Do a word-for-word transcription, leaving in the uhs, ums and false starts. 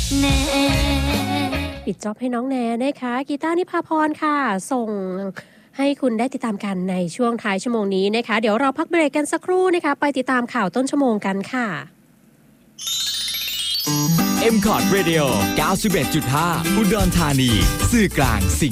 แน่ปิดจ็อบให้น้องแนนะคะกีตาร์นิพาพรค่ะส่งให้คุณได้ติดตามกันในช่วงท้ายชั่วโมงนี้นะคะเดี๋ยวเราพักเบรกกันสักครู่นะคะไปติดตามข่าวต้นชั่วโมงกันค่ะเอ็ม คอร์ด Radio เก้าสิบเอ็ดจุดห้า อุดรธานีสื่อกลาง